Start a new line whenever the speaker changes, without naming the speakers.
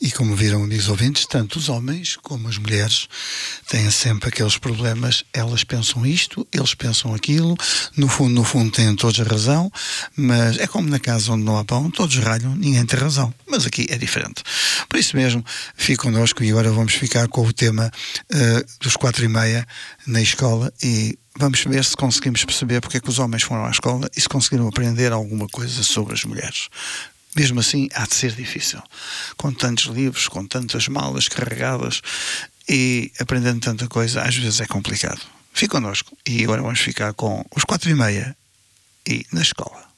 E como viram os ouvintes, tanto os homens como as mulheres têm sempre aqueles problemas. Elas pensam isto, eles pensam aquilo, no fundo têm todos a razão, mas é como na casa onde não há pão, todos ralham, ninguém tem razão. Mas aqui é diferente. Por isso mesmo, fique connosco e agora vamos ficar com o tema dos 4:30 na escola e vamos ver se conseguimos perceber porque é que os homens foram à escola e se conseguiram aprender alguma coisa sobre as mulheres. Mesmo assim, há de ser difícil. Com tantos livros, com tantas malas carregadas e aprendendo tanta coisa, às vezes é complicado. Fique connosco e agora vamos ficar com os 4:30 e na escola.